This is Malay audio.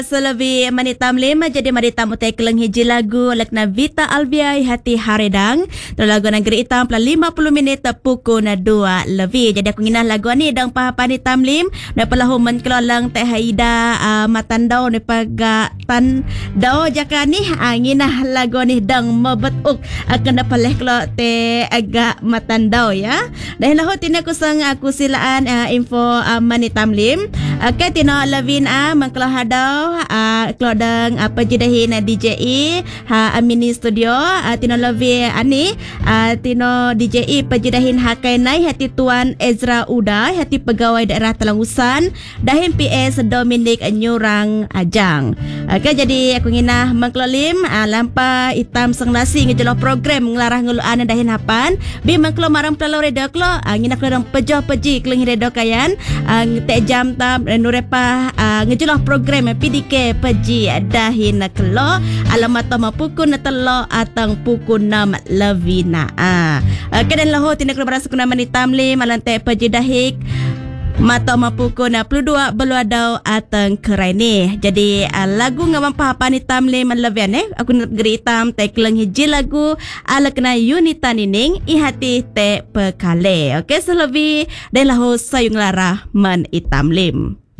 Selebih manitam lima jadi maritam utai keleng hiji lagu lekna Vita Albiai Hati Haredang. Tu lagu Negeri Hitam pelan 50 minit pukul 2 lebih. Jadi aku nginah lagu ni dang pahapan hitam lim dan pelahu menkelolang Teh Haida matandau ni paga tan dau jaka ni nginah lagu ni dang mebetuk akan dapaleh kelo te agak matandau ya. Dan lahu tina aku sang aku silaan info manitam lim. Okay, tino Levin mengkelah hadau kelodang pejidahin DJI Amini Studio tino Levin ani tino DJI pejidahin Hakainai hati Tuan Ezra Uday hati pegawai daerah Telangusan dahin PS Dominic Nyurang Ajang. Okay, jadi aku nginah mengkelolim lampa hitam senglasi ngejeloh program ngelarah ngeluan dahin hapan bi mengkelo marang pelalo redo kelo nginah kelodang pejoh peji kelengi redo kayan te jam tam nurepa ngejeloh program PDK peji dahin kelo alamat tama pukul telo atang pukul 6 levina kedan lahu tindak lebaran sekuna manitam li malante peji dahik mata mapuko na pludua beluadau atang kerai ni. Jadi lagu ngamam pahapan hitam le manlavian aku negeri hitam te keleng hiji lagu ala kena unita nining ihati te pekale. Okey selebih dan lahu sayung lara man hitam lim.